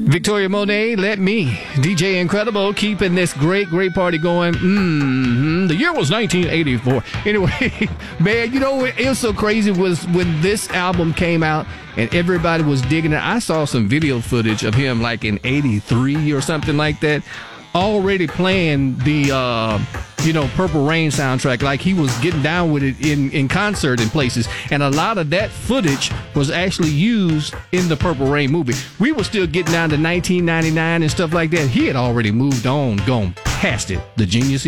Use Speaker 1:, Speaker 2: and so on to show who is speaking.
Speaker 1: Victoria Monet, Let Me. DJ Incredible, keeping this great party going. The year was 1984. Anyway, man, you know, it was so crazy was when this album came out and everybody was digging it. I saw some video footage of him like in 83 or something like that, already playing the, Purple Rain soundtrack, like he was getting down with it in concert in places. And a lot of that footage was actually used in the Purple Rain movie. We were still getting down to 1999 and stuff like that. He had already moved on, gone past it. The genius